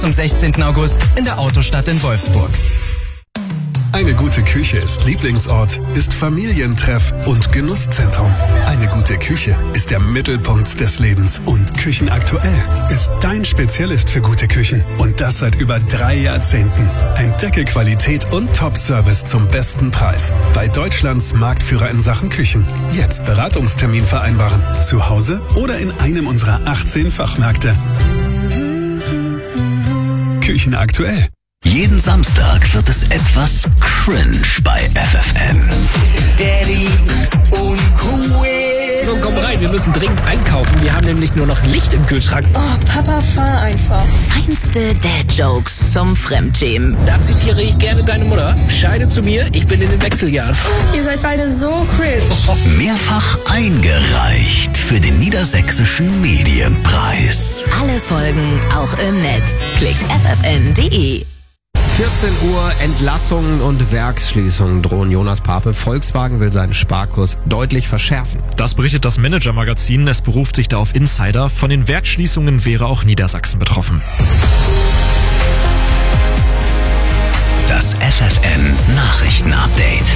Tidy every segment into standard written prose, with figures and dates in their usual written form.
Zum 16. August in der Autostadt in Wolfsburg. Eine gute Küche ist Lieblingsort, ist Familientreff und Genusszentrum. Eine gute Küche ist der Mittelpunkt des Lebens. Und Küchenaktuell ist dein Spezialist für gute Küchen. Und das seit über 3 Jahrzehnten. Entdecke Qualität und Top-Service zum besten Preis. Bei Deutschlands Marktführer in Sachen Küchen. Jetzt Beratungstermin vereinbaren. Zu Hause oder in einem unserer 18 Fachmärkte. Küchenaktuell. Jeden Samstag wird es etwas cringe bei FFN. Daddy und Cool. So, komm rein, wir müssen dringend einkaufen. Wir haben nämlich nur noch Licht im Kühlschrank. Oh, Papa, fahr einfach. Feinste Dad-Jokes zum Fremdschämen. Da zitiere ich gerne deine Mutter. Scheide zu mir, ich bin in den Wechseljahren. Ihr seid beide so cringe. Mehrfach eingereicht für den Niedersächsischen Medienpreis. Alle Folgen auch im Netz. Klickt ffn.de. 14 Uhr, Entlassungen und Werksschließungen drohen Jonas Pape. Volkswagen will seinen Sparkurs deutlich verschärfen. Das berichtet das Manager-Magazin. Es beruft sich da auf Insider. Von den Werksschließungen wäre auch Niedersachsen betroffen. Das FFN-Nachrichten-Update.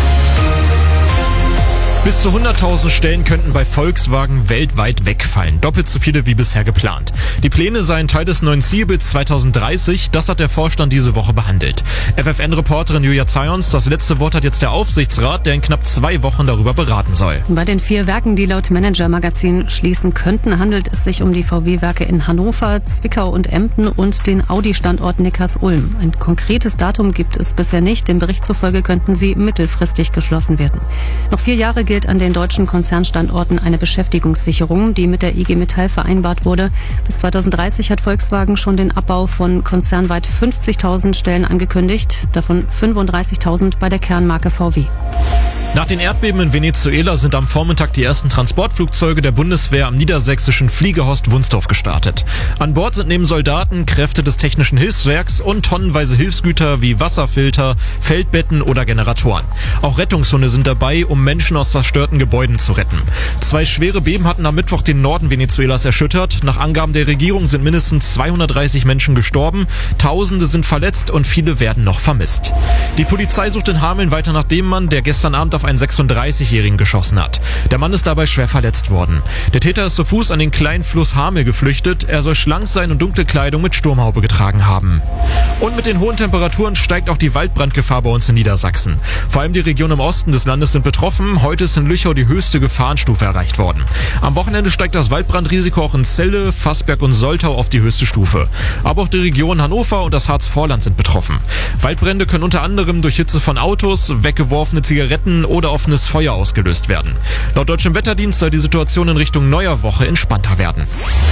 Bis zu 100.000 Stellen könnten bei Volkswagen weltweit wegfallen. Doppelt so viele wie bisher geplant. Die Pläne seien Teil des neuen Zielbilds 2030. Das hat der Vorstand diese Woche behandelt. FFN-Reporterin Julia Zions, das letzte Wort hat jetzt der Aufsichtsrat, der in knapp 2 Wochen darüber beraten soll. Bei den 4 Werken, die laut Manager-Magazin schließen könnten, handelt es sich um die VW-Werke in Hannover, Zwickau und Emden und den Audi-Standort Neckarsulm. Ein konkretes Datum gibt es bisher nicht. Dem Bericht zufolge könnten sie mittelfristig geschlossen werden. Noch 4 Jahre gilt an den deutschen Konzernstandorten eine Beschäftigungssicherung, die mit der IG Metall vereinbart wurde. Bis 2030 hat Volkswagen schon den Abbau von konzernweit 50.000 Stellen angekündigt, davon 35.000 bei der Kernmarke VW. Nach den Erdbeben in Venezuela sind am Vormittag die ersten Transportflugzeuge der Bundeswehr am niedersächsischen Fliegehorst Wunstorf gestartet. An Bord sind neben Soldaten Kräfte des Technischen Hilfswerks und tonnenweise Hilfsgüter wie Wasserfilter, Feldbetten oder Generatoren. Auch Rettungshunde sind dabei, um Menschen aus zerstörten Gebäuden zu retten. 2 schwere Beben hatten am Mittwoch den Norden Venezuelas erschüttert. Nach Angaben der Regierung sind mindestens 230 Menschen gestorben, Tausende sind verletzt und viele werden noch vermisst. Die Polizei sucht in Hameln weiter nach dem Mann, der gestern Abend auf einen 36-Jährigen geschossen hat. Der Mann ist dabei schwer verletzt worden. Der Täter ist zu Fuß an den kleinen Fluss Hamel geflüchtet. Er soll schlank sein und dunkle Kleidung mit Sturmhaube getragen haben. Und mit den hohen Temperaturen steigt auch die Waldbrandgefahr bei uns in Niedersachsen. Vor allem die Regionen im Osten des Landes sind betroffen. Heute ist in Lüchow die höchste Gefahrenstufe erreicht worden. Am Wochenende steigt das Waldbrandrisiko auch in Celle, Fassberg und Soltau auf die höchste Stufe. Aber auch die Region Hannover und das Harzvorland sind betroffen. Waldbrände können unter anderem durch Hitze von Autos, weggeworfene Zigaretten oder offenes Feuer ausgelöst werden. Laut Deutschem Wetterdienst soll die Situation in Richtung neuer Woche entspannter werden.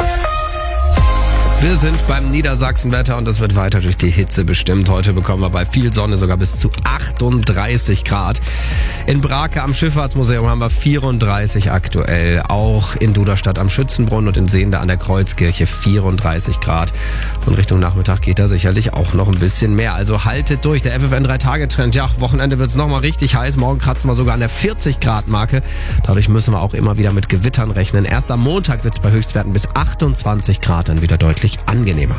Wir sind beim Niedersachsenwetter und das wird weiter durch die Hitze bestimmt. Heute bekommen wir bei viel Sonne sogar bis zu 38 Grad. In Brake am Schifffahrtsmuseum haben wir 34 aktuell. Auch in Duderstadt am Schützenbrunnen und in Sehnde an der Kreuzkirche 34 Grad. Und Richtung Nachmittag geht da sicherlich auch noch ein bisschen mehr. Also haltet durch. Der FFN 3-Tage-Trend. Ja, Wochenende wird es nochmal richtig heiß. Morgen kratzen wir sogar an der 40 Grad Marke. Dadurch müssen wir auch immer wieder mit Gewittern rechnen. Erst am Montag wird es bei Höchstwerten bis 28 Grad dann wieder deutlich angenehmer.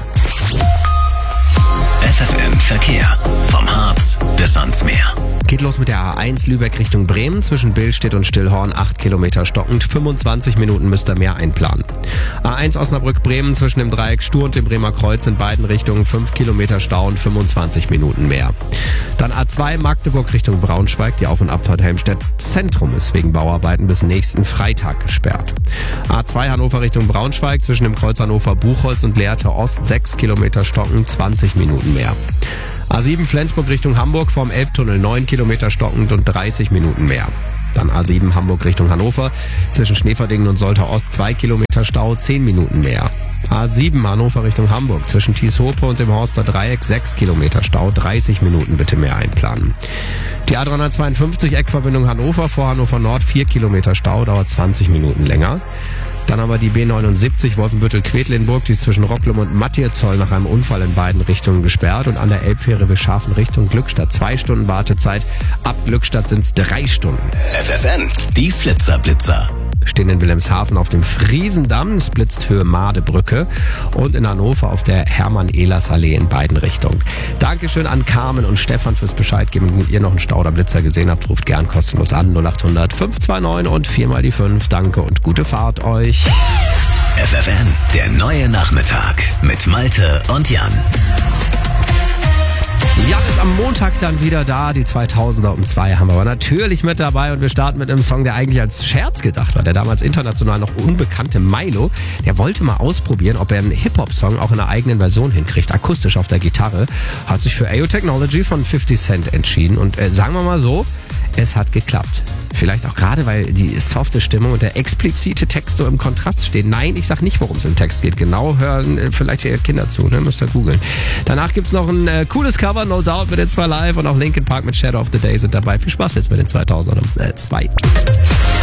FFN Verkehr. Vom Harz bis ans Meer. Geht los mit der A1 Lübeck Richtung Bremen. Zwischen Billstedt und Stillhorn 8 Kilometer stockend. 25 Minuten müsst ihr mehr einplanen. A1 Osnabrück-Bremen zwischen dem Dreieck Stur und dem Bremer Kreuz in beiden Richtungen 5 Kilometer Stau und 25 Minuten mehr. Dann A2 Magdeburg Richtung Braunschweig. Die Auf- und Abfahrt Helmstedt Zentrum ist wegen Bauarbeiten bis nächsten Freitag gesperrt. A2 Hannover Richtung Braunschweig zwischen dem Kreuz Hannover-Buchholz und Lehrte Ost 6 Kilometer stockend, 20 Minuten mehr. A7 Flensburg Richtung Hamburg vorm Elbtunnel 9 Kilometer stockend und 30 Minuten mehr. Dann A7 Hamburg Richtung Hannover zwischen Schneeverdingen und Soltau Ost 2 Kilometer Stau, 10 Minuten mehr. A7 Hannover Richtung Hamburg zwischen Thieshope und dem Horster Dreieck 6 Kilometer Stau, 30 Minuten bitte mehr einplanen. Die A352 Eckverbindung Hannover vor Hannover Nord 4 Kilometer Stau, dauert 20 Minuten länger. Dann haben wir die B79 Wolfenbüttel-Quedlinburg, die ist zwischen Rocklum und Mattierzoll nach einem Unfall in beiden Richtungen gesperrt und an der Elbfähre Wischhafen Richtung Glückstadt 2 Stunden Wartezeit. Ab Glückstadt sind es 3 Stunden. FFN, die Flitzer-Blitzer. stehen in Wilhelmshaven auf dem Friesendamm, es blitzt Höhe Madebrücke und in Hannover auf der Hermann-Ehlers-Allee in beiden Richtungen. Dankeschön an Carmen und Stefan fürs Bescheid geben. Wenn ihr noch einen Stau oder Blitzer gesehen habt, ruft gern kostenlos an 0800 529 und 4 mal die 5. Danke und gute Fahrt euch. FFN, der neue Nachmittag mit Malte und Jan. Jan ist am Montag dann wieder da. Die 2000er um 2 haben wir aber natürlich mit dabei. Und wir starten mit einem Song, der eigentlich als Scherz gedacht war. Der damals international noch unbekannte Milo, der wollte mal ausprobieren, ob er einen Hip-Hop-Song auch in einer eigenen Version hinkriegt. Akustisch auf der Gitarre. Hat sich für AO Technology von 50 Cent entschieden. Und sagen wir mal so, es hat geklappt. Vielleicht auch gerade, weil die softe Stimmung und der explizite Text so im Kontrast stehen. Nein, ich sag nicht, worum es im Text geht. Genau hören vielleicht eher Kinder zu, ne? Müsst ihr googeln. Danach gibt's noch ein cooles Cover, No Doubt mit den 2 live und auch Linkin Park mit Shadow of the Day sind dabei. Viel Spaß jetzt mit den 2002.